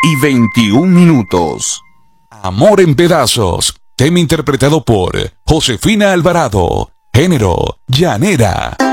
9:21. Amor en pedazos. Tema interpretado por Josefina Alvarado. Género, llanera.